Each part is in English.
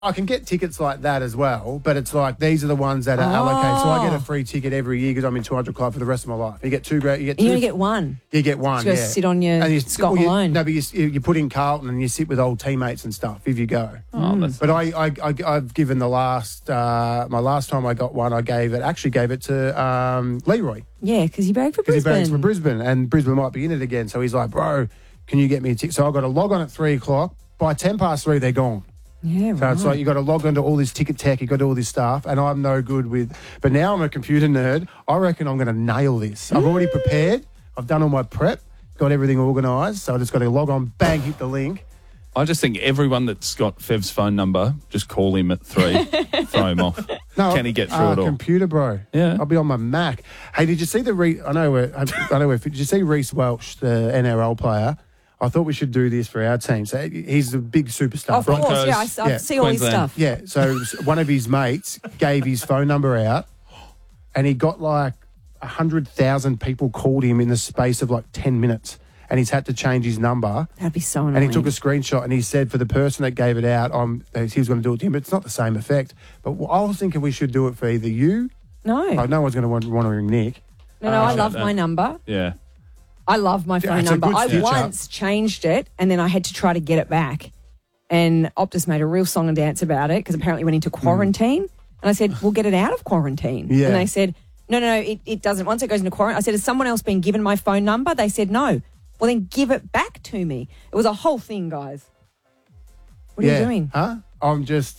I can get tickets like that as well, but it's like these are the ones that are allocated. So I get a free ticket every year because I'm in 200 Club for the rest of my life. You get two great. You only get one. You get one. So you go sit on your Scott Malone. No, but you put in Carlton and you sit with old teammates and stuff if you go. But I've given the last my last time I got one, I gave it to Leroy. Yeah, because he barracked for Brisbane. He barracked for Brisbane, and Brisbane might be in it again. So he's like, bro, can you get me a ticket? So I've got to log on at 3:00. By 3:10, they're gone. Yeah, so it's like you got to log onto all this ticket tech, you got all this stuff, and I'm no good with. But now I'm a computer nerd. I reckon I'm going to nail this. I've already prepared. I've done all my prep, got everything organised. So I just got to log on, bang, hit the link. I just think everyone that's got Fev's phone number, just call him at 3, throw him off. No, can he get through it all? Computer, bro. Yeah, I'll be on my Mac. Hey, did you see the? Did you see Reece Welch, the NRL player? I thought we should do this for our team. So he's a big superstar. Of course, yeah. I see all his stuff. Yeah, so one of his mates gave his phone number out and he got like 100,000 people called him in the space of like 10 minutes and he's had to change his number. That'd be so annoying. And he took a screenshot and he said for the person that gave it out, he was going to do it to him, but it's not the same effect. But I was thinking we should do it for either you. No. No one's going to want to ring Nick. No, I love my number. Yeah. I love my phone number. I once changed it and then I had to try to get it back. And Optus made a real song and dance about it because apparently it went into quarantine. And I said, we'll get it out of quarantine. Yeah. And they said, no, it doesn't. Once it goes into quarantine, I said, has someone else been given my phone number? They said, no. Well, then give it back to me. It was a whole thing, guys. What are you doing? Huh? I'm just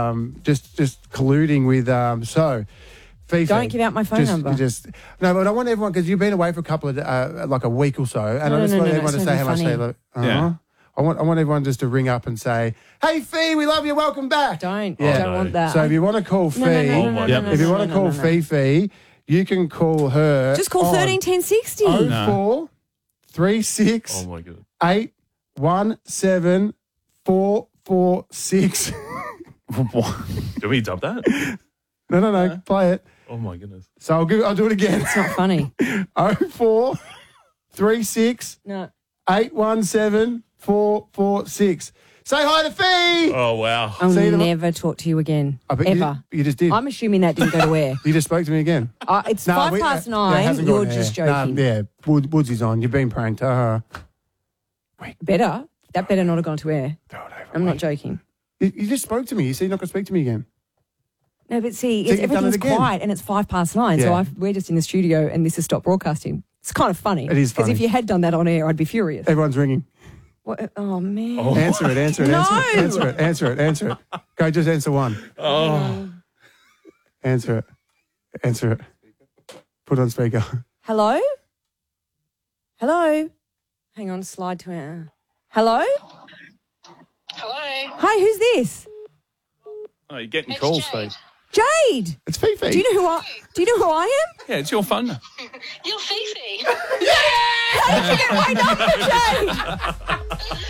colluding with, Fifi, don't give out my phone number. No, but I want everyone, because you've been away for a couple of, like a week or so, and I just want everyone to say how much they love. Yeah. I want everyone just to ring up and say, "Hey, Fee, we love you. Welcome back." Don't want that. So if you want to call Fee, if you want to call Fifi, you can call her. Just call 13 10 60. 04 36 Oh my god. 817 446. Do we dub that? No, play it. Oh my goodness. So I'll do it again. It's not funny. 04 36 817 446. Say hi to Fee. Oh wow. I'll never talk to you again. Ever. You just did. I'm assuming that didn't go to air. You just spoke to me again. It's 9:05. You're just joking. Woods is on. You've been pranked. Wait. That better not have gone to air. I'm not joking. You just spoke to me. You said you're not going to speak to me again. No, but see everything's quiet and it's 9:05. So we're just in the studio and this has stopped broadcasting. It's kind of funny. It is funny. Because if you had done that on air, I'd be furious. Everyone's ringing. What? Oh, man. Oh. Answer it. No. Answer it. Go, just answer one. Oh. Answer it. Put it on speaker. Hello? Hang on, slide to air. Hello? Hi, who's this? Oh, you're getting calls, Fee. Jade! It's Fifi. Do you know who I am? Yeah, it's your phone. You're Fifi. How did you get my number, Jade?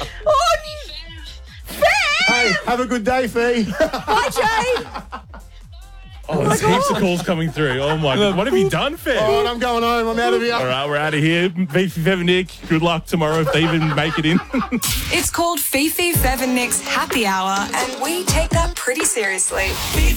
Hey, have a good day, Fee. Bye, Jade. Oh, there's heaps of calls coming through. Oh my god. What have you done, Fev? Oh, I'm going home. I'm out of here. All right, we're out of here. Fifi, Fev and Nick, good luck tomorrow if they even make it in. It's called Fifi, Fev and Nick's Happy Hour, and we take that pretty seriously.